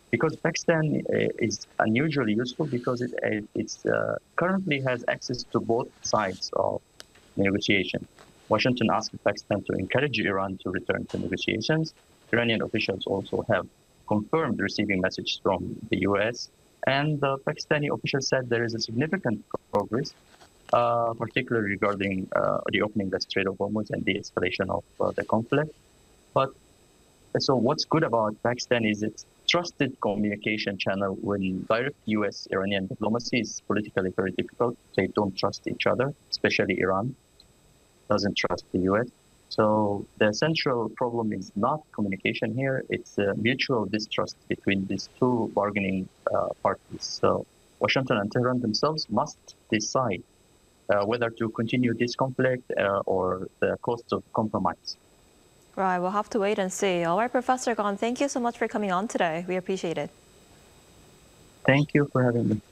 because Pakistan is unusually useful because it currently has access to both sides of negotiation. Washington asked Pakistan to encourage Iran to return to negotiations. Iranian officials also have confirmed receiving messages from the US, and the Pakistani officials said there is a significant progress, particularly regarding reopening the Strait of Hormuz and the escalation of the conflict. But so what's good about Pakistan is its trusted communication channel. When direct US-Iranian diplomacy is politically very difficult, they don't trust each other, especially Iran doesn't trust the US. So the central problem is not communication here, it's a mutual distrust between these two bargaining parties. So Washington and Tehran themselves must decide whether to continue this conflict or the cost of compromise. Right, we'll have to wait and see. All right, Professor Ghane, thank you so much for coming on today. We appreciate it. Thank you for having me.